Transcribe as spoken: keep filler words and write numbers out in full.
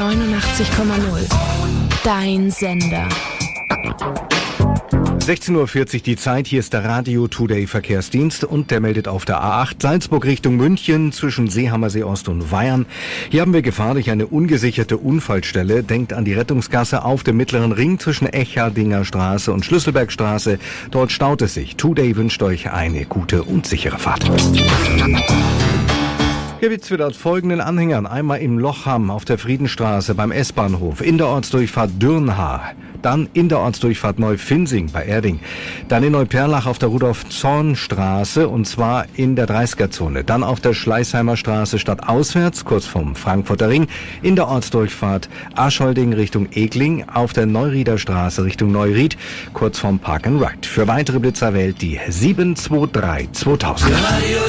neunundachtzig Komma null. Dein Sender. sechzehn Uhr vierzig die Zeit, hier ist der Radio Today Verkehrsdienst und der meldet auf der A acht Salzburg Richtung München zwischen Seehammersee Ost und Weyern. Hier haben wir Gefahr durch eine ungesicherte Unfallstelle. Denkt an die Rettungsgasse auf dem Mittleren Ring zwischen Echardinger Straße und Schlüsselbergstraße. Dort staut es sich. Today wünscht euch eine gute und sichere Fahrt. Hier wird's wieder aus folgenden Anhängern. Einmal im Lochham auf der Friedenstraße beim S-Bahnhof, in der Ortsdurchfahrt Dürnhaar, dann in der Ortsdurchfahrt Neufinsing bei Erding, dann in Neuperlach auf der Rudolf-Zorn-Straße und zwar in der dreißiger-Zone, dann auf der Schleißheimer Straße stadtauswärts, kurz vom Frankfurter Ring, in der Ortsdurchfahrt Aschholding Richtung Egling, auf der Neurieder Straße Richtung Neuried, kurz vom Park and Ride. Für weitere Blitzer wählt die sieben zwei drei zweitausend.